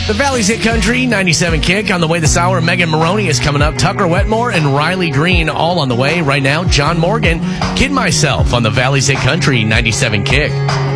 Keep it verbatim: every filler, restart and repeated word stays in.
The Valley's Hit Country ninety-seven Kick on the way this hour. Megan Maroney is coming up. Tucker Wetmore and Riley Green all on the way. Right now, John Morgan, Kid Myself on the Valley's Hit Country ninety-seven Kick.